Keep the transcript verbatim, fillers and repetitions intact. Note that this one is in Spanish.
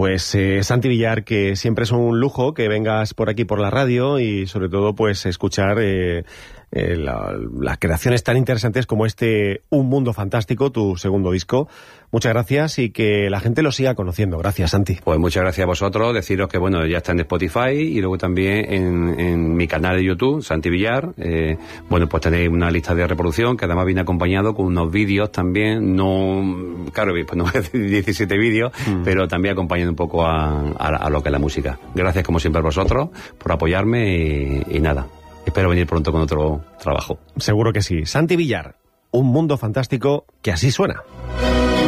Pues eh, Santi Villar, que siempre es un lujo que vengas por aquí por la radio y sobre todo pues escuchar eh, eh, la, las creaciones tan interesantes como este Un Mundo Fantástico, tu segundo disco. Muchas gracias y que la gente lo siga conociendo. Gracias, Santi. Pues muchas gracias a vosotros. Deciros que bueno, ya está en Spotify y luego también en, en mi canal de YouTube, Santi Villar. Eh, bueno, pues tenéis una lista de reproducción que además viene acompañado con unos vídeos también. No, claro, pues no voy a decir diecisiete vídeos, mm. pero también acompañando un poco a, a, a lo que es la música. Gracias como siempre a vosotros por apoyarme y, y nada. Espero venir pronto con otro trabajo. Seguro que sí. Santi Villar, Un Mundo Fantástico que así suena.